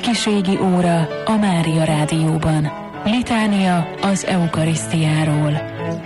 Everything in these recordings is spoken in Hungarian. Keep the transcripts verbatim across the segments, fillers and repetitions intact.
Ikiségi óra a Mária Rádióban. Litánia az eukarisztiáról.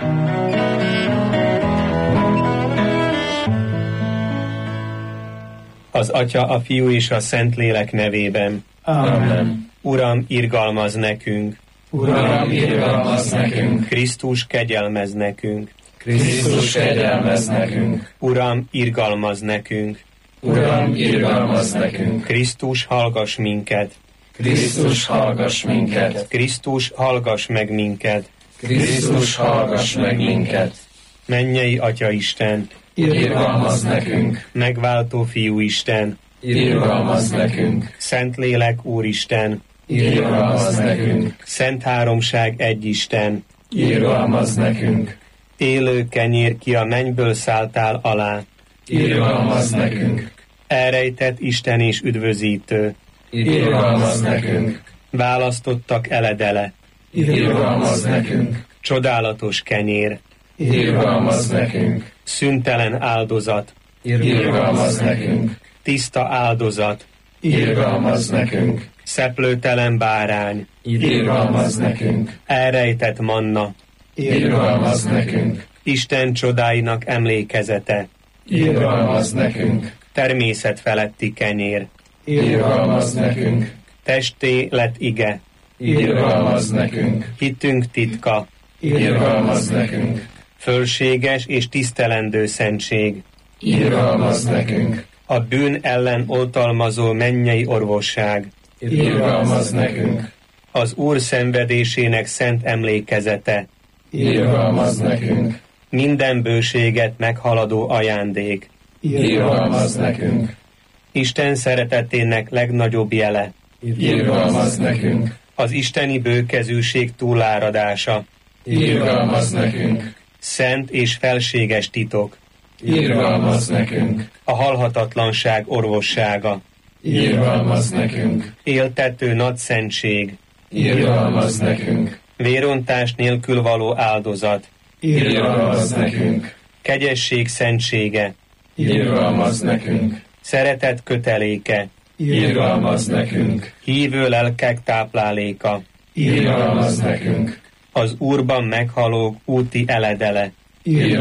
Az Atya, a Fiú és a Szentlélek nevében. Amen. Uram, irgalmazz nekünk. Uram, irgalmazz nekünk. Krisztus, kegyelmezz nekünk. Krisztus, kegyelmezz nekünk. Uram, irgalmazz nekünk. Uram, irgalmazz nekünk. Krisztus, hallgass minket. Krisztus, hallgass minket. Krisztus, hallgass meg minket. Krisztus, hallgass meg minket. Mennyei Atya Isten, irgalmazz nekünk. megváltó Fiú Isten, irgalmazz nekünk. Szentlélek Úristen, irgalmazz nekünk. Szent Háromság egy Isten, irgalmazz nekünk. élő kenyér, ki a mennyből szálltál alá, irgalmazz nekünk. elrejtett Isten és üdvözítő, irgalmazz nekünk. választottak eledele, irgalmazz nekünk. csodálatos kenyér, irgalmazz nekünk. szüntelen áldozat, irgalmazz nekünk. tiszta áldozat, irgalmazz nekünk. szeplőtelen bárány, irgalmazz nekünk. elrejtett manna, irgalmazz nekünk. Isten csodáinak emlékezete, irgalmazz nekünk. természet feletti kenyér, irgalmazz nekünk. testé lett ige, irgalmazz nekünk. hitünk titka, irgalmazz nekünk. fölséges és tisztelendő szentség, irgalmazz nekünk. a bűn ellen oltalmazó mennyei orvosság, irgalmazz nekünk. az Úr szenvedésének szent emlékezete, irgalmazz nekünk. minden bőséget meghaladó ajándék, irgalmazz nekünk. Isten szeretetének legnagyobb jele, irgalmazz nekünk. az isteni bőkezűség túláradása, irgalmazz nekünk. szent és felséges titok, irgalmazz nekünk. a halhatatlanság orvossága, irgalmazz nekünk. éltető nagy szentség, irgalmazz nekünk. vérontás nélkül való áldozat, irgalmazz nekünk. kegyesség szentsége, irgalmazz nekünk. szeretet köteléke, irgalmazz nekünk. hívő lelkek tápláléka, irgalmaz nekünk. az Úrban meghalók úti eledele, Írj